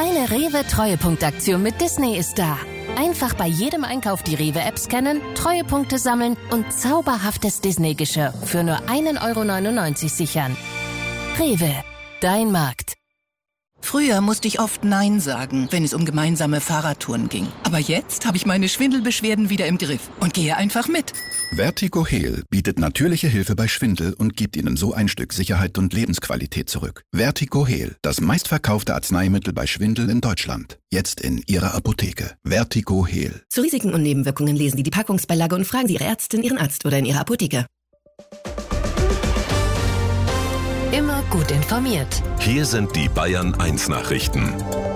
Deine Rewe-Treuepunktaktion mit Disney ist da. Einfach bei jedem Einkauf die Rewe-App scannen, Treuepunkte sammeln und zauberhaftes Disney-Geschirr für nur 1,99 € sichern. Rewe, dein Markt. Früher musste ich oft Nein sagen, wenn es um gemeinsame Fahrradtouren ging. Aber jetzt habe ich meine Schwindelbeschwerden wieder im Griff und gehe einfach mit. Vertigo Heal bietet natürliche Hilfe bei Schwindel und gibt Ihnen so ein Stück Sicherheit und Lebensqualität zurück. Vertigo Heal, das meistverkaufte Arzneimittel bei Schwindel in Deutschland. Jetzt in Ihrer Apotheke. Vertigo Heal. Zu Risiken und Nebenwirkungen lesen Sie die Packungsbeilage und fragen Sie Ihre Ärztin, Ihren Arzt oder in Ihrer Apotheke. Immer gut informiert. Hier sind die Bayern 1 Nachrichten.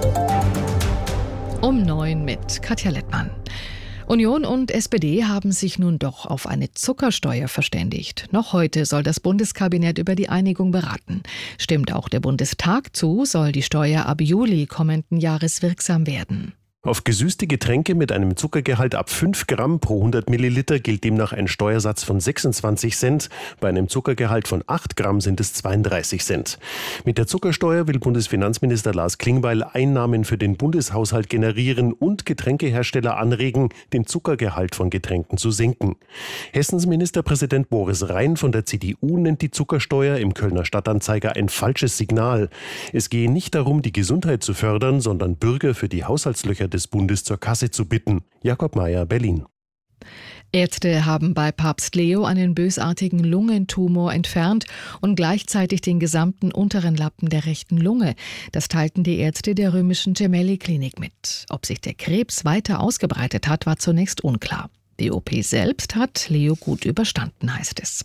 Um 9 mit Katja Lettmann. Union und SPD haben sich nun doch auf eine Zuckersteuer verständigt. Noch heute soll das Bundeskabinett über die Einigung beraten. Stimmt auch der Bundestag zu, soll die Steuer ab Juli kommenden Jahres wirksam werden. Auf gesüßte Getränke mit einem Zuckergehalt ab 5 Gramm pro 100 Milliliter gilt demnach ein Steuersatz von 26 Cent. Bei einem Zuckergehalt von 8 Gramm sind es 32 Cent. Mit der Zuckersteuer will Bundesfinanzminister Lars Klingbeil Einnahmen für den Bundeshaushalt generieren und Getränkehersteller anregen, den Zuckergehalt von Getränken zu senken. Hessens Ministerpräsident Boris Rhein von der CDU nennt die Zuckersteuer im Kölner Stadtanzeiger ein falsches Signal. Es gehe nicht darum, die Gesundheit zu fördern, sondern Bürger für die Haushaltslöcher des Bundes zur Kasse zu bitten. Jakob Mayer, Berlin. Ärzte haben bei Papst Leo einen bösartigen Lungentumor entfernt und gleichzeitig den gesamten unteren Lappen der rechten Lunge. Das teilten die Ärzte der römischen Gemelli-Klinik mit. Ob sich der Krebs weiter ausgebreitet hat, war zunächst unklar. Die OP selbst hat Leo gut überstanden, heißt es.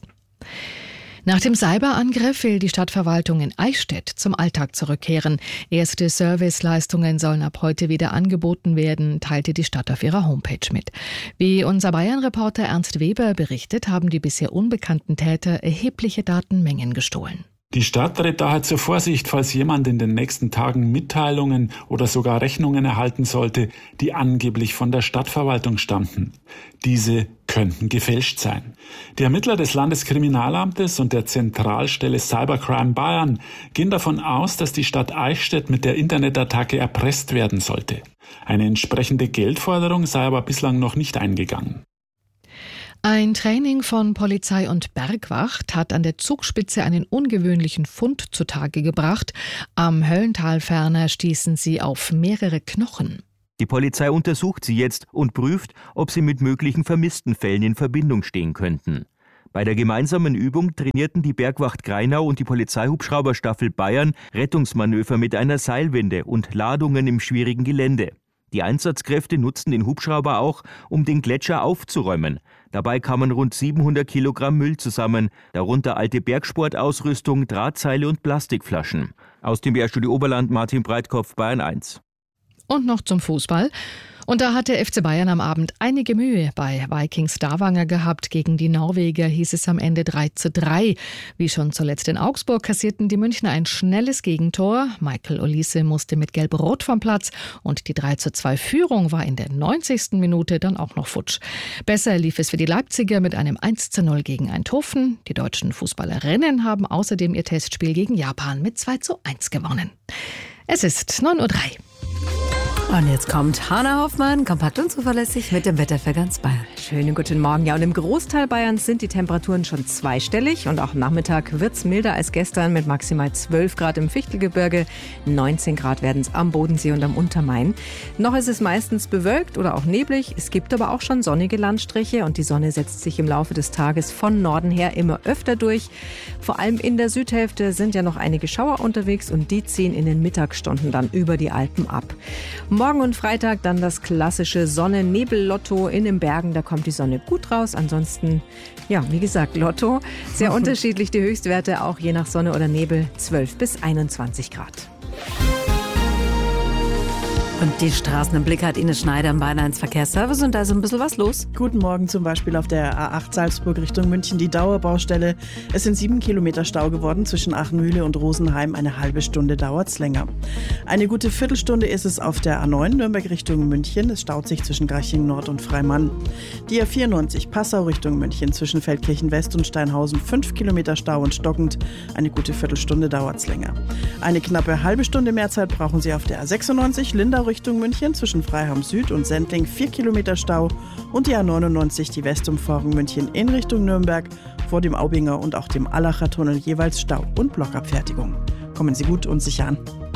Nach dem Cyberangriff will die Stadtverwaltung in Eichstätt zum Alltag zurückkehren. Erste Serviceleistungen sollen ab heute wieder angeboten werden, teilte die Stadt auf ihrer Homepage mit. Wie unser Bayern-Reporter Ernst Weber berichtet, haben die bisher unbekannten Täter erhebliche Datenmengen gestohlen. Die Stadt rät daher zur Vorsicht, falls jemand in den nächsten Tagen Mitteilungen oder sogar Rechnungen erhalten sollte, die angeblich von der Stadtverwaltung stammten. Diese könnten gefälscht sein. Die Ermittler des Landeskriminalamtes und der Zentralstelle Cybercrime Bayern gehen davon aus, dass die Stadt Eichstätt mit der Internetattacke erpresst werden sollte. Eine entsprechende Geldforderung sei aber bislang noch nicht eingegangen. Ein Training von Polizei und Bergwacht hat an der Zugspitze einen ungewöhnlichen Fund zutage gebracht. Am Höllental ferner stießen sie auf mehrere Knochen. Die Polizei untersucht sie jetzt und prüft, ob sie mit möglichen vermissten Fällen in Verbindung stehen könnten. Bei der gemeinsamen Übung trainierten die Bergwacht Greinau und die Polizeihubschrauberstaffel Bayern Rettungsmanöver mit einer Seilwinde und Ladungen im schwierigen Gelände. Die Einsatzkräfte nutzten den Hubschrauber auch, um den Gletscher aufzuräumen. Dabei kamen rund 700 Kilogramm Müll zusammen, darunter alte Bergsportausrüstung, Drahtseile und Plastikflaschen. Aus dem BR-Studio Oberland Martin Breitkopf, Bayern 1. Und noch zum Fußball. Und da hat der FC Bayern am Abend einige Mühe bei Vikings Stavanger gehabt. Gegen die Norweger hieß es am Ende 3:3. Wie schon zuletzt in Augsburg kassierten die Münchner ein schnelles Gegentor. Michael Olise musste mit Gelb-Rot vom Platz und die 3:2-Führung war in der 90. Minute dann auch noch futsch. Besser lief es für die Leipziger mit einem 1:0 gegen Eindhoven. Die deutschen Fußballerinnen haben außerdem ihr Testspiel gegen Japan mit 2:1 gewonnen. Es ist 9:03 Uhr. Und jetzt kommt Hanna Hoffmann, kompakt und zuverlässig mit dem Wetter für ganz Bayern. Schönen guten Morgen. Ja, und im Großteil Bayerns sind die Temperaturen schon zweistellig und auch Nachmittag wird es milder als gestern mit maximal 12 Grad im Fichtelgebirge. 19 Grad werden es am Bodensee und am Untermain. Noch ist es meistens bewölkt oder auch neblig. Es gibt aber auch schon sonnige Landstriche und die Sonne setzt sich im Laufe des Tages von Norden her immer öfter durch. Vor allem in der Südhälfte sind ja noch einige Schauer unterwegs und die ziehen in den Mittagsstunden dann über die Alpen ab. Morgen und Freitag dann das klassische Sonne-Nebel-Lotto in den Bergen. Da kommt die Sonne gut raus. Ansonsten, ja, wie gesagt, Lotto. Sehr unterschiedlich die Höchstwerte, auch je nach Sonne oder Nebel, 12 bis 21 Grad. Und die Straßen im Blick hat Ines Schneider im Bayern 1 Verkehrsservice und da ist ein bisschen was los. Guten Morgen, zum Beispiel auf der A8 Salzburg Richtung München, die Dauerbaustelle. Es sind 7 Kilometer Stau geworden zwischen Achenmühle und Rosenheim. Eine halbe Stunde dauert es länger. Eine gute Viertelstunde ist es auf der A9 Nürnberg Richtung München. Es staut sich zwischen Garching Nord und Freimann. Die A94 Passau Richtung München zwischen Feldkirchen West und Steinhausen. 5 Kilometer Stau und stockend. Eine gute Viertelstunde dauert es länger. Eine knappe halbe Stunde mehr Zeit brauchen Sie auf der A96 Lindau Richtung München zwischen Freiham Süd und Sendling 4 Kilometer Stau und die A99 die Westumfahrung München in Richtung Nürnberg vor dem Aubinger und auch dem Allacher Tunnel jeweils Stau und Blockabfertigung. Kommen Sie gut und sicher an.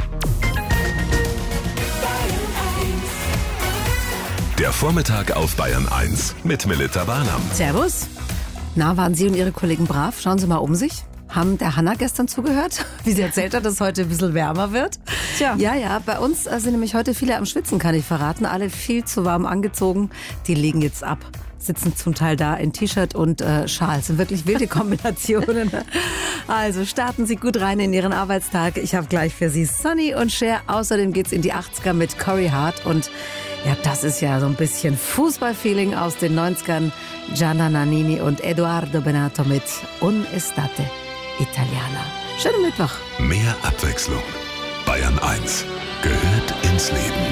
Der Vormittag auf Bayern 1 mit Melitta Barnum. Servus. Na, waren Sie und Ihre Kollegen brav? Schauen Sie mal um sich. Haben der Hanna gestern zugehört, wie sie erzählt hat, dass es heute ein bisschen wärmer wird? Tja. Ja, bei uns sind nämlich heute viele am Schwitzen, kann ich verraten. Alle viel zu warm angezogen. Die legen jetzt ab. Sitzen zum Teil da in T-Shirt und Schal. Das sind wirklich wilde Kombinationen. Also starten Sie gut rein in Ihren Arbeitstag. Ich habe gleich für Sie Sonny und Cher. Außerdem geht's in die 80er mit Corey Hart. Und ja, das ist ja so ein bisschen Fußballfeeling aus den 90ern. Gianna Nannini und Edoardo Benato mit Un'estate Italiana. Schönen Mittwoch. Mehr Abwechslung. Bayern 1 gehört ins Leben.